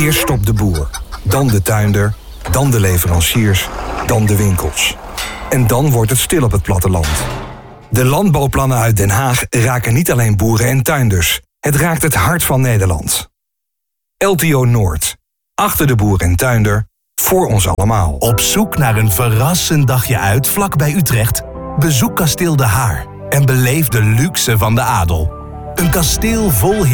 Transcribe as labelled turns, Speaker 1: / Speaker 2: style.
Speaker 1: Eerst stopt de boer, dan de tuinder, dan de leveranciers, dan de winkels. En dan wordt het stil op het platteland. De landbouwplannen uit Den Haag raken niet alleen boeren en tuinders. Het raakt het hart van Nederland. LTO Noord. Achter de boer en tuinder. Voor ons allemaal.
Speaker 2: Op zoek naar een verrassend dagje uit vlakbij Utrecht? Bezoek Kasteel De Haar en beleef de luxe van de adel. Een kasteel vol